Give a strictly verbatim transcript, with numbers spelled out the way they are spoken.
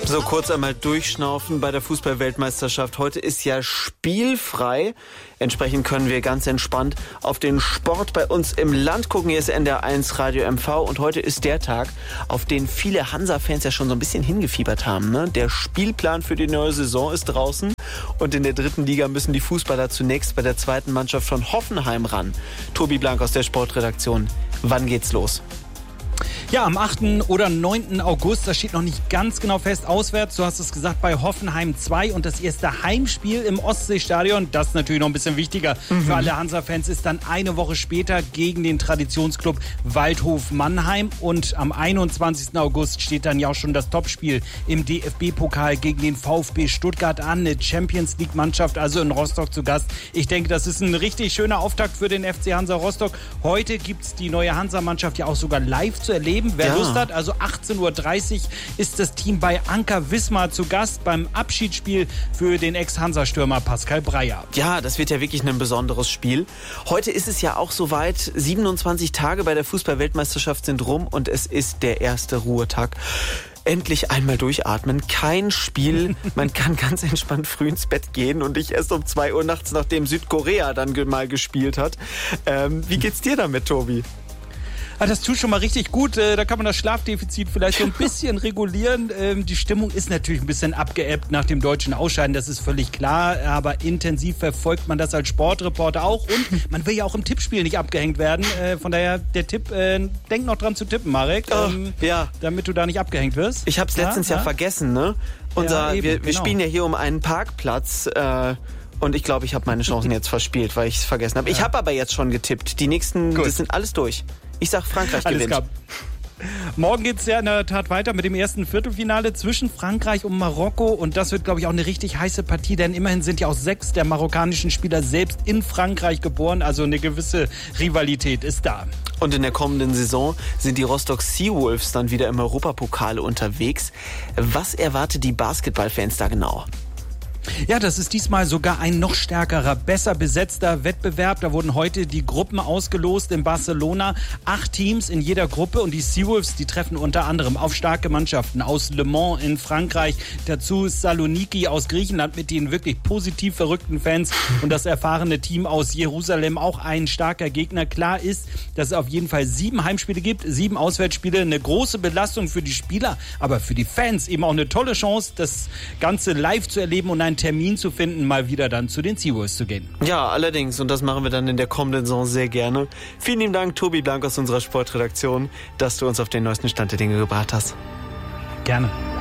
So, kurz einmal durchschnaufen bei der Fußball-Weltmeisterschaft. Heute ist ja spielfrei. Entsprechend können wir ganz entspannt auf den Sport bei uns im Land gucken. Hier ist N D R eins Radio M V und heute ist der Tag, auf den viele Hansa-Fans ja schon so ein bisschen hingefiebert haben. Ne? Der Spielplan für die neue Saison ist draußen und in der dritten Liga müssen die Fußballer zunächst bei der zweiten Mannschaft von Hoffenheim ran. Tobi Blank aus der Sportredaktion. Wann geht's los? Ja, am achten oder neunten August, das steht noch nicht ganz genau fest, auswärts, du hast es gesagt, bei Hoffenheim zwei und das erste Heimspiel im Ostseestadion, das ist natürlich noch ein bisschen wichtiger mhm. für alle Hansa-Fans, ist dann eine Woche später gegen den Traditionsclub Waldhof Mannheim und am einundzwanzigsten August steht dann ja auch schon das Topspiel im D F B-Pokal gegen den VfB Stuttgart an, eine Champions-League-Mannschaft, also in Rostock zu Gast. Ich denke, das ist ein richtig schöner Auftakt für den F C Hansa Rostock. Heute gibt es die neue Hansa-Mannschaft ja auch sogar live zu erleben. Wer ja. Lust hat, also achtzehn Uhr dreißig ist das Team bei Anker Wismar zu Gast beim Abschiedsspiel für den Ex-Hansa-Stürmer Pascal Breyer. Ja, das wird ja wirklich ein besonderes Spiel. Heute ist es ja auch soweit, siebenundzwanzig Tage bei der Fußball-Weltmeisterschaft sind rum und es ist der erste Ruhetag. Endlich einmal durchatmen, kein Spiel, man kann ganz entspannt früh ins Bett gehen und nicht erst um zwei Uhr nachts, nachdem Südkorea dann mal gespielt hat. Ähm, wie geht's dir damit, Tobi? Ah, das tut schon mal richtig gut. Da kann man das Schlafdefizit vielleicht so ein bisschen regulieren. Die Stimmung ist natürlich ein bisschen abgeebbt nach dem deutschen Ausscheiden, das ist völlig klar. Aber intensiv verfolgt man das als Sportreporter auch. Und man will ja auch im Tippspiel nicht abgehängt werden. Von daher, der Tipp, denk noch dran zu tippen, Marek. Oh, ja. Damit du da nicht abgehängt wirst. Ich hab's letztens ja, ja vergessen, ne? Unser, ja, eben, wir, wir genau. spielen ja hier um einen Parkplatz. Äh, Und ich glaube, ich habe meine Chancen jetzt verspielt, weil ich es vergessen habe. Ja. Ich habe aber jetzt schon getippt. Die nächsten, Gut. das sind alles durch. Ich sag, Frankreich alles gewinnt. Klar. Morgen geht es ja in der Tat weiter mit dem ersten Viertelfinale zwischen Frankreich und Marokko. Und das wird, glaube ich, auch eine richtig heiße Partie, denn immerhin sind ja auch sechs der marokkanischen Spieler selbst in Frankreich geboren. Also eine gewisse Rivalität ist da. Und in der kommenden Saison sind die Rostock Seawolves dann wieder im Europapokal unterwegs. Was erwartet die Basketballfans da genau? Ja, das ist diesmal sogar ein noch stärkerer, besser besetzter Wettbewerb. Da wurden heute die Gruppen ausgelost in Barcelona. Acht Teams in jeder Gruppe und die Seawolves, die treffen unter anderem auf starke Mannschaften aus Le Mans in Frankreich, dazu Saloniki aus Griechenland mit den wirklich positiv verrückten Fans und das erfahrene Team aus Jerusalem, auch ein starker Gegner. Klar ist, dass es auf jeden Fall sieben Heimspiele gibt, sieben Auswärtsspiele, eine große Belastung für die Spieler, aber für die Fans eben auch eine tolle Chance, das Ganze live zu erleben und ein Termin zu finden, mal wieder dann zu den Seawolves zu gehen. Ja, allerdings. Und das machen wir dann in der kommenden Saison sehr gerne. Vielen lieben Dank, Tobi Blank aus unserer Sportredaktion, dass du uns auf den neuesten Stand der Dinge gebracht hast. Gerne.